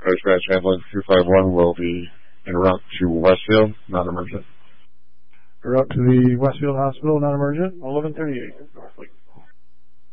Dispatch ambulance 251 will be en route to Westfield, non-emergent. En route to the Westfield Hospital, non-emergent, 1138.